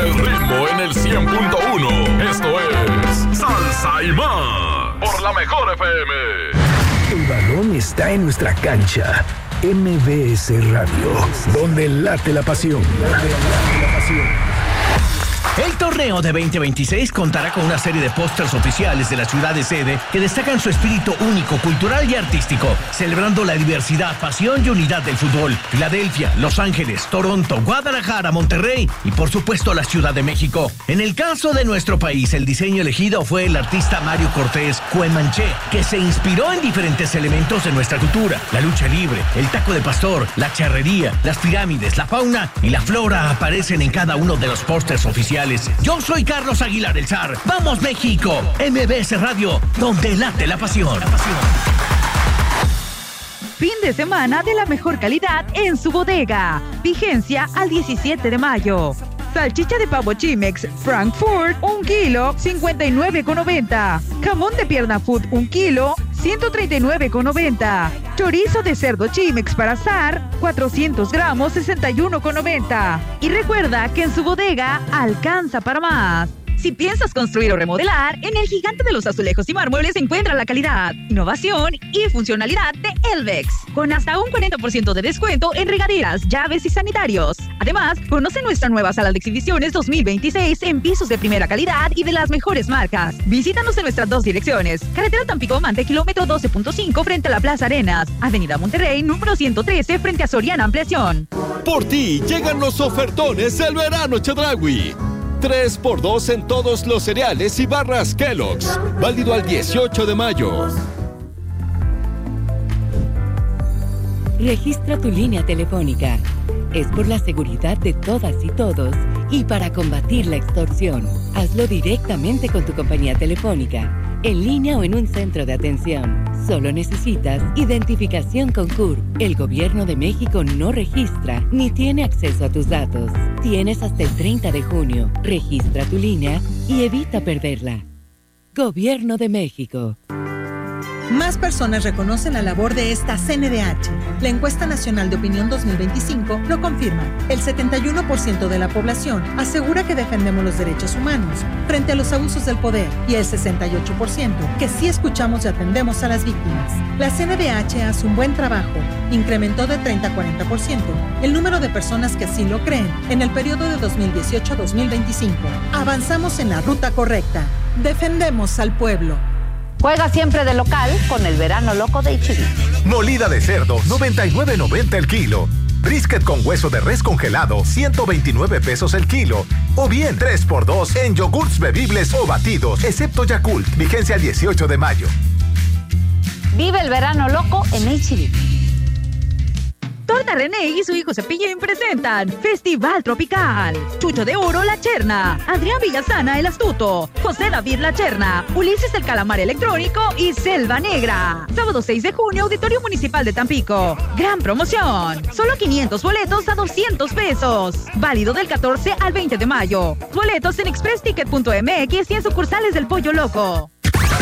el ritmo en el 100.1. Esto es Salsa y Más por la Mejor FM. El balón está en nuestra cancha. MBS Radio, donde late la pasión. El torneo de 2026 contará con una serie de pósters oficiales de la ciudad de sede que destacan su espíritu único, cultural y artístico, celebrando la diversidad, pasión y unidad del fútbol. Filadelfia, Los Ángeles, Toronto, Guadalajara, Monterrey y por supuesto la Ciudad de México. En el caso de nuestro país, el diseño elegido fue el artista Mario Cortés Cuemanché, que se inspiró en diferentes elementos de nuestra cultura: la lucha libre, el taco de pastor, la charrería, las pirámides, la fauna y la flora aparecen en cada uno de los pósters oficiales. Yo soy Carlos Aguilar, el zar. ¡Vamos, México! MBS Radio, donde late la pasión. Fin de semana de la mejor calidad en su bodega. Vigencia al 17 de mayo. Salchicha de pavo Chimex Frankfurt, 1 kilo, 59,90. Jamón de pierna food, 1 kilo, 139,90. Chorizo de cerdo Chimex para asar, 400 gramos, 61,90. Y recuerda que en su bodega alcanza para más. Si piensas construir o remodelar, en el gigante de los azulejos y mármoles encuentra la calidad, innovación y funcionalidad de Elvex, con hasta un 40% de descuento en regaderas, llaves y sanitarios. Además, conoce nuestra nueva sala de exhibiciones 2026 en pisos de primera calidad y de las mejores marcas. Visítanos en nuestras 2 direcciones: carretera Tampico-Mante, kilómetro 12.5 frente a la Plaza Arenas, avenida Monterrey, número 113 frente a Soriana Ampliación. Por ti llegan los ofertones del verano Chedraui. 3x2 en todos los cereales y barras Kellogg's. Válido al 18 de mayo. Registra tu línea telefónica. Es por la seguridad de todas y todos y para combatir la extorsión. Hazlo directamente con tu compañía telefónica, en línea o en un centro de atención. Solo necesitas identificación con CURP. El Gobierno de México no registra ni tiene acceso a tus datos. Tienes hasta el 30 de junio. Registra tu línea y evita perderla. Gobierno de México. Más personas reconocen la labor de esta CNDH. La Encuesta Nacional de Opinión 2025 lo confirma. El 71% de la población asegura que defendemos los derechos humanos frente a los abusos del poder y el 68% que sí escuchamos y atendemos a las víctimas. La CNDH hace un buen trabajo. Incrementó de 30 a 40% el número de personas que así lo creen en el periodo de 2018 a 2025. Avanzamos en la ruta correcta. Defendemos al pueblo. Juega siempre de local con el verano loco de H-E-B. Molida de cerdo, 99.90 el kilo. Brisket con hueso de res congelado, 129 pesos el kilo. O bien 3x2 en yogurts bebibles o batidos, excepto Yakult. Vigencia el 18 de mayo. Vive el verano loco en H-E-B. Torta René y su hijo Cepillín presentan Festival Tropical. Chucho de Oro, La Cherna. Adrián Villasana, El Astuto. José David La Cherna. Ulises el Calamar Electrónico y Selva Negra. Sábado 6 de junio, Auditorio Municipal de Tampico. Gran promoción. Solo 500 boletos a 200 pesos. Válido del 14 al 20 de mayo. Boletos en expressticket.mx y en sucursales del Pollo Loco.